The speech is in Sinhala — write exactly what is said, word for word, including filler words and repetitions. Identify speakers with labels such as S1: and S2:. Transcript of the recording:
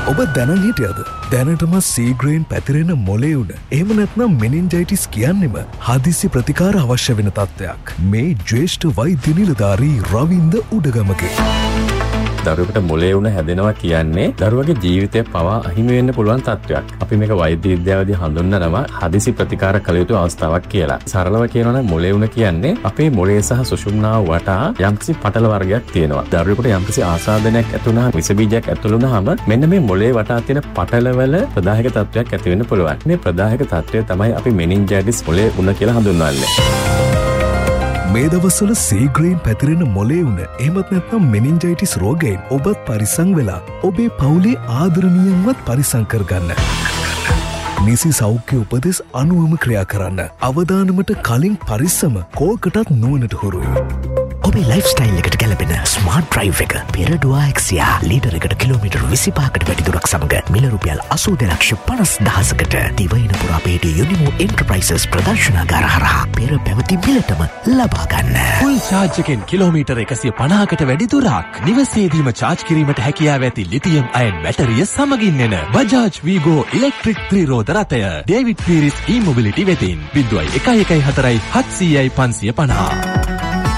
S1: ඔබ දැනන් හිටියද? දැනටම සීග්‍රේන් පැතිරෙන මොලේ උඩ එහෙම නැත්නම් මෙනින්ජයිටිස් කියන්නෙම හදිසි ප්‍රතිකාර අවශ්‍ය වෙන තත්ත්වයක්. මේ ජ්‍යෙෂ්ඨ වෛද්‍ය නිලධාරී රවින්ද උඩගමගේ.
S2: දරුවෙකුට මොලේ උණ හැදෙනවා කියන්නේ දරුවගේ ජීවිතය පවා අහිමි වෙන්න පුළුවන් තත්ත්වයක්. අපි මේක වෛද්‍ය විද්‍යාවේදී හඳුන්වනවා හදිසි ප්‍රතිකාර කළ යුතු අවස්ථාවක් කියලා. සරලව කියනවා නම් මොලේ උණ කියන්නේ අපේ මොලේ සහ සුෂුම්නාව වටා යම්කිසි පටල වර්ගයක් තියෙනවා. දරුවෙකුට යම්කිසි ආසාදනයක් ඇති වුණා, විස බීජයක් ඇතුළු වුණාම මෙන්න මේ මොලේ වටා තියෙන පටලවල ප්‍රදාහක තත්ත්වයක් ඇති වෙන්න පුළුවන්. මේ ප්‍රදාහක තත්ත්වය තමයි අපි මෙනින්ජයිටිස් මොලේ උණ කියලා හඳුන්වන්නේ.
S1: මේ දවස්වල සීග්‍රේන් පැතිරෙන මොලේ උණ එහෙමත් නැත්නම් මෙනින්ජයිටිස් රෝගයෙන් ඔබත් පරිස්සම් වෙලා ඔබේ පවුලේ ආදරණීයන්වත් පරිස්සම් කරගන්න. නිසි සෞඛ්‍ය උපදෙස් අනුවම ක්‍රියා කරන්න. අවදානමට කලින් පරිස්සම කෝකටත් නුවණට හුරුයි.
S3: ඔබේ ලයිෆ්ස්ටයිල් එකට ගැලපෙන ස්මාර්ට් ඩ්‍රයිව් එක පෙරඩුවා එක්සියා ලීටර් එකට කිලෝමීටර් විසිපහකට වැඩි දුරක් සමග මිල රුපියල් අසූ දෙලක්ෂ පනස් දහසකට දිවයින පුරා පිහිටි යුනිමෝ එන්ටර්ප්‍රයිසස් ප්‍රදර්ශනාගාර හරහා පෙර පැවති මිලටම ලබා ගන්න.
S4: ෆුල් චාර්ජ් එකෙන් කිලෝමීටර් එකසිය පනහකට වැඩි දුරක් නිවසේදීම චාර්ජ් කිරීමට හැකියාව ඇති ලිතියම් අයන් බැටරිය සමගින් එන බජාජ් වීගෝ ඉලෙක්ට්‍රික් ත්‍රිරෝද රථය ඩේවිඩ් පීරිස් ඊ මොබිලිටි වෙතින් ज़ीरो वन वन फ़ोर हत्त सिय पन्सिय पन्हा